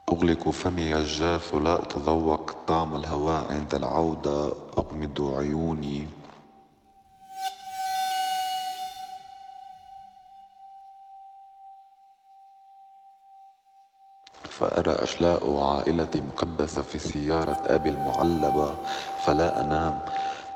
أغلق فمي الجاف لا أتذوق طعم الهواء عند العودة. أغمض عيوني فأرى أشلاء عائلتي مكبسة في سيارة أبي المعلبة، فلا أنام.